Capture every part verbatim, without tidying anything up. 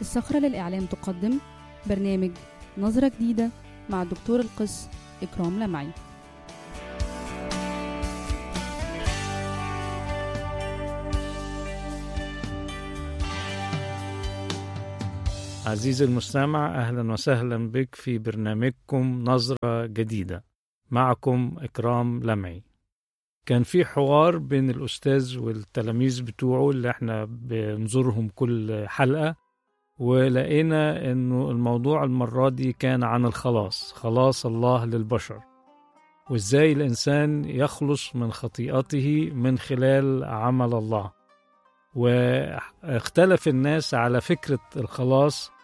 الصخرة للإعلام تقدم برنامج نظرة جديدة مع الدكتور القس إكرام لمعي. عزيزي المستمع، أهلا وسهلا بك في برنامجكم نظرة جديدة. معكم إكرام لمعي. كان في حوار بين الأستاذ والتلاميذ بتوعه اللي احنا بنزورهم كل حلقة، ولقينا انه الموضوع المرة دي كان عن الخلاص، خلاص الله للبشر، وازاي الإنسان يخلص من خطيئته من خلال عمل الله. واختلف الناس على فكرة الخلاص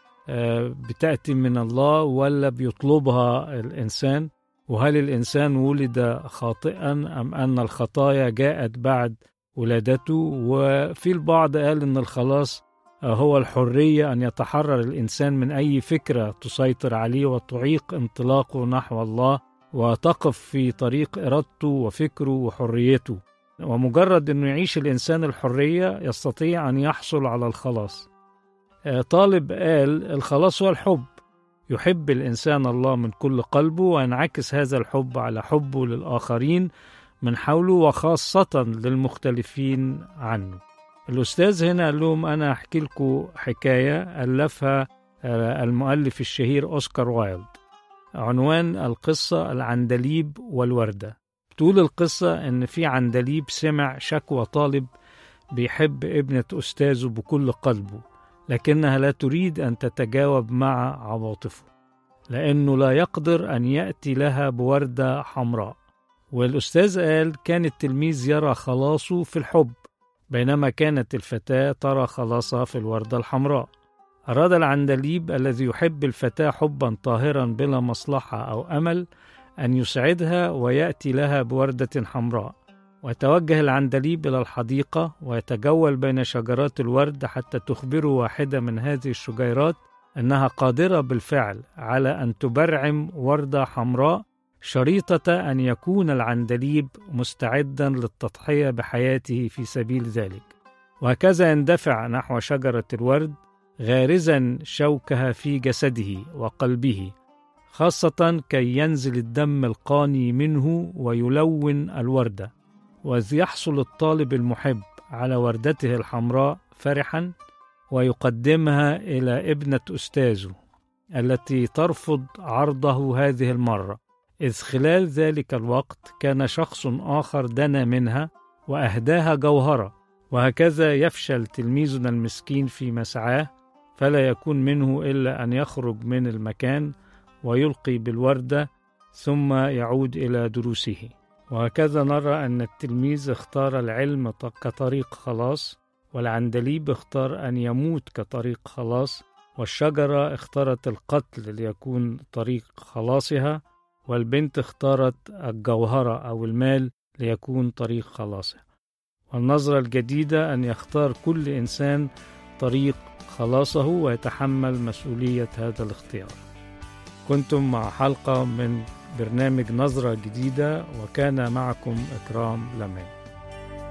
بتأتي من الله ولا بيطلبها الإنسان، وهل الإنسان ولد خاطئا أم أن الخطايا جاءت بعد ولادته. وفي البعض قال أن الخلاص هو الحرية، أن يتحرر الإنسان من أي فكرة تسيطر عليه وتعيق انطلاقه نحو الله وتقف في طريق إرادته وفكره وحريته. ومجرد أنه يعيش الإنسان الحرية يستطيع أن يحصل على الخلاص. طالب قال الخلاص هو الحب، يحب الإنسان الله من كل قلبه وينعكس هذا الحب على حبه للآخرين من حوله وخاصة للمختلفين عنه. الأستاذ هنا قال لهم أنا أحكي لكم حكاية ألفها المؤلف الشهير أوسكار وايلد. عنوان القصة العندليب والوردة. تقول القصة إن في عندليب سمع شكوى طالب بيحب ابنة أستاذه بكل قلبه، لكنها لا تريد أن تتجاوب مع عواطفه لأنه لا يقدر أن يأتي لها بوردة حمراء. والأستاذ قال كان التلميذ يرى خلاصه في الحب، بينما كانت الفتاة ترى خلاصها في الوردة الحمراء. أراد العندليب الذي يحب الفتاة حبا طاهرا بلا مصلحة أو أمل أن يسعدها ويأتي لها بوردة حمراء. وتوجه العندليب إلى الحديقة ويتجول بين شجرات الورد حتى تخبره واحدة من هذه الشجيرات أنها قادرة بالفعل على أن تبرعم وردة حمراء، شريطة أن يكون العندليب مستعدا للتضحية بحياته في سبيل ذلك. وهكذا يندفع نحو شجرة الورد غارزا شوكها في جسده وقلبه، خاصة كي ينزل الدم القاني منه ويلون الوردة. وإذ يحصل الطالب المحب على وردته الحمراء فرحا ويقدمها إلى ابنة أستاذه التي ترفض عرضه هذه المرة، إذ خلال ذلك الوقت كان شخص آخر دنا منها وأهداها جوهرة. وهكذا يفشل تلميذنا المسكين في مسعاه، فلا يكون منه إلا أن يخرج من المكان ويلقي بالوردة ثم يعود إلى دروسه. وهكذا نرى أن التلميذ اختار العلم كطريق خلاص، والعندليب اختار أن يموت كطريق خلاص، والشجرة اختارت القتل ليكون طريق خلاصها، والبنت اختارت الجوهرة أو المال ليكون طريق خلاصها. والنظرة الجديدة أن يختار كل إنسان طريق خلاصه ويتحمل مسؤولية هذا الاختيار. كنتم مع حلقة من برنامج نظرة جديدة، وكان معكم إكرام لمعي.